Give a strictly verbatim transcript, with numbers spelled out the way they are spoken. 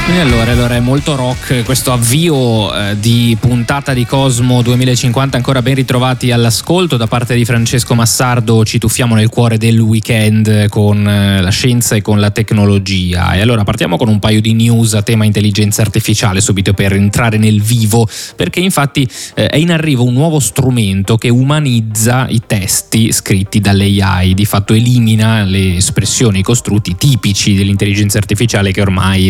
E allora, allora è molto rock questo avvio eh, di puntata di Cosmo duemilacinquanta. Ancora ben ritrovati all'ascolto da parte di Francesco Massardo. Ci tuffiamo nel cuore del weekend con eh, la scienza e con la tecnologia. E allora partiamo con un paio di news a tema intelligenza artificiale, subito per entrare nel vivo, perché infatti eh, è in arrivo un nuovo strumento che umanizza i testi scritti dall'A I, di fatto elimina le espressioni, i costrutti tipici dell'intelligenza artificiale che ormai